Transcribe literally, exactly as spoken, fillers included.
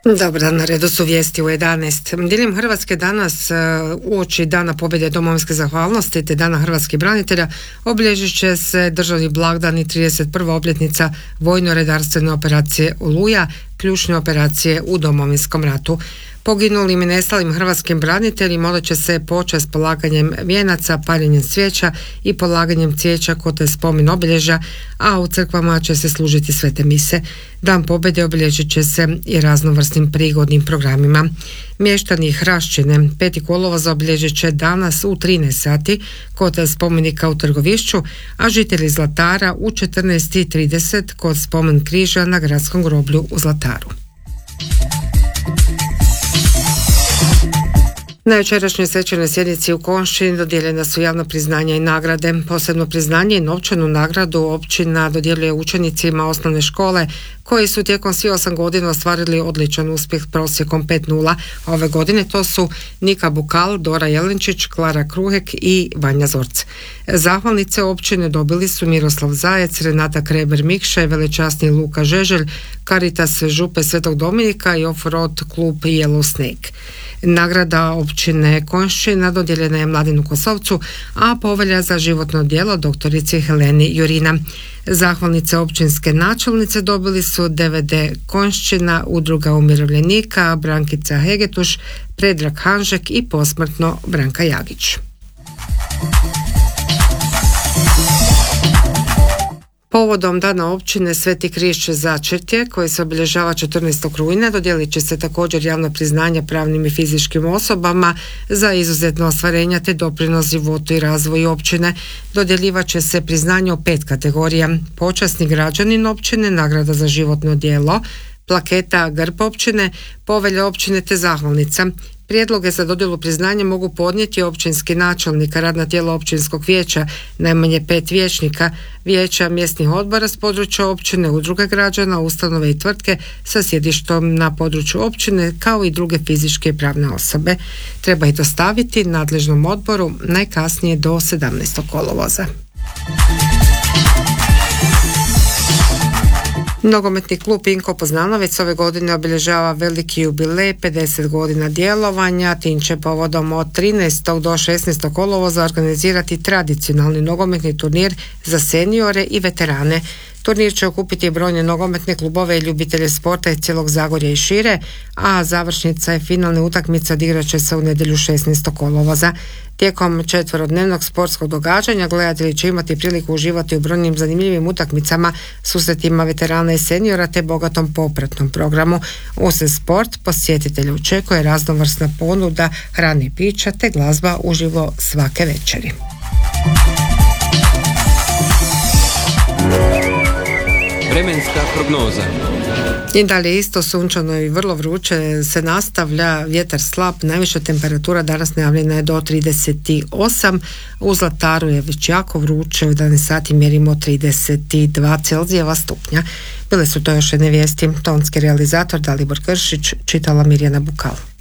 Dobar dan, na redu su vijesti u jedanaest. Diljem Hrvatske danas uoči Dana pobjede domovinske zahvalnosti te Dana hrvatskih branitelja obilježit će se državni blagdan i trideset prva obljetnica vojno-redarstvene operacije Oluja, ključne operacije u Domovinskom ratu. Poginulim i nestalim hrvatskim braniteljima odat će se počast polaganjem vijenaca, paljenjem svijeća i polaganjem cvijeća kod spomen obilježja, a u crkvama će se služiti svete mise. Dan pobjede obilježit će se i raznovrsnim prigodnim programima. Mještani Hraščine peti kolovoza obilježit će danas u trinaest sati kod spomenika u Trgovišću, a žitelji Zlatara u četrnaest i trideset kod spomen križa na gradskom groblju u Zlataru. Na jučerašnjoj svečanoj sjednici u Konjšćini dodijeljena su javna priznanja i nagrade. Posebno priznanje i novčanu nagradu općina dodjeljuje učenicima osnovne škole koji su tijekom svih osam godina ostvarili odličan uspjeh prosjekom pet nula. Ove godine to su Nika Bukal, Dora Jelenčić, Klara Kruhek i Vanja Zorc. Zahvalnice općine dobili su Miroslav Zajec, Renata Kreber-Mikše, velečasni Luka Žeželj, Caritas Župe Svetog Dominika i Off-Road klub Yellow Snake. Nagrada općine Konjšćina dodijeljena je Mladenu Kosovcu, a povelja za životno djelo doktorici Heleni Jurina. Zahvalnice općinske načelnice dobili su D V D Konjšćina, Udruga umirovljenika, Brankica Hegetuš, Predrag Hanžek i posmrtno Branka Jagić. Povodom Dana općine Sveti Križ Začrtje, koji se obilježava četrnaestog rujna, dodijelit će se također javno priznanje pravnim i fizičkim osobama za izuzetno ostvarenja te doprinos životu i razvoju općine. Dodjeljivat će se priznanje u pet kategorija: počasni građanin općine, nagrada za životno djelo, plaketa grb općine, povelja općine te zahvalnica. Prijedloge za dodjelu priznanja mogu podnijeti općinski načelnik, radna tijela općinskog vijeća, najmanje pet vijećnika, vijeća mjesnih odbora s područja općine, udruge građana, ustanove i tvrtke sa sjedištom na području općine, kao i druge fizičke i pravne osobe. Treba ih dostaviti nadležnom odboru najkasnije do sedamnaestog kolovoza. Nogometni klub Inko Poznanovec ove godine obilježava veliki jubilej, pedeset godina djelovanja. Tim će povodom od trinaestog do šesnaestog kolovoza organizirati tradicionalni nogometni turnir za seniore i veterane. Turnir će okupiti brojne nogometne klubove i ljubitelje sporta iz cijelog Zagorja i šire, a završnica i finalne utakmice odigrat će se u nedjelju šesnaestog kolovoza. Tijekom četverodnevnog sportskog događanja gledatelji će imati priliku uživati u brojnim zanimljivim utakmicama, susretima veterana i seniora te bogatom popratnom programu. Uz sport posjetitelja očekuje raznovrsna ponuda hrane i pića te glazba uživo svake večeri. Vremenska prognoza. I dalje isto sunčano i vrlo vruće se nastavlja, vjetar slab, najviša temperatura danas najavljena je do trideset osam, u Zlataru je već jako vruće, u jedanaest sati mjerimo trideset dva Celzijeva stupnja. Bile su to još jedne vijesti, tonski realizator Dalibor Kršić, čitala Mirjana Bukal.